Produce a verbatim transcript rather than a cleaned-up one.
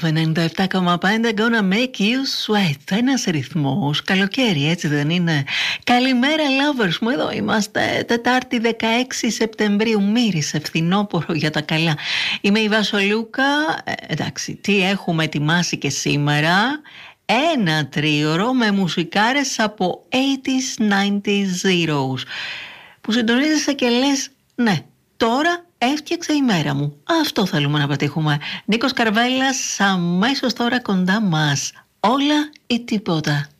ενενήντα επτά κόμμα πέντε Gonna make you sweat. Ένας ρυθμός, καλοκαίρι έτσι δεν είναι? Καλημέρα lovers μου, εδώ είμαστε Τετάρτη δεκαέξι Σεπτεμβρίου. Μύρισε φθινόπωρο για τα καλά. Είμαι η Βασολούκα. ε, Εντάξει, τι έχουμε ετοιμάσει και σήμερα? Ένα τρίωρο με μουσικάρες από ογδόντα, ενενήντα, zeros που συντονίζεσαι και λες ναι, τώρα έφτιαξε η μέρα μου. Αυτό θέλουμε να πετύχουμε. Νίκος Καρβέλλας αμέσως τώρα κοντά μας. Όλα ή τίποτα.